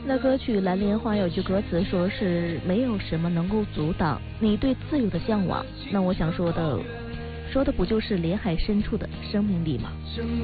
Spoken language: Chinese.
那歌曲《蓝莲花》有句歌词说是没有什么能够阻挡你对自由的向往。那我想说的不就是林海深处的生命力吗？